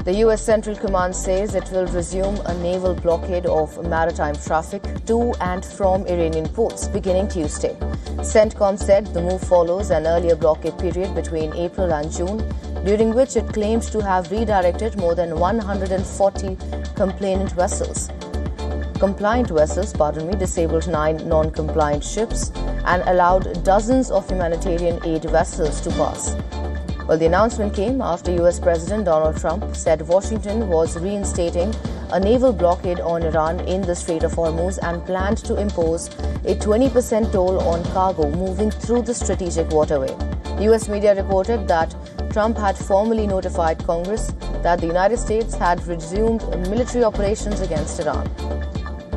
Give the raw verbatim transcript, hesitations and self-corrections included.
The U S Central Command says it will resume a naval blockade of maritime traffic to and from Iranian ports beginning Tuesday. CENTCOM said the move follows an earlier blockade period between April and June, during which it claimed to have redirected more than one hundred forty complainant vessels. Compliant vessels, pardon me, disabled nine non-compliant ships and allowed dozens of humanitarian aid vessels to pass. Well, the announcement came after U S President Donald Trump said Washington was reinstating a naval blockade on Iran in the Strait of Hormuz and planned to impose a twenty percent toll on cargo moving through the strategic waterway. U S media reported that Trump had formally notified Congress that the United States had resumed military operations against Iran.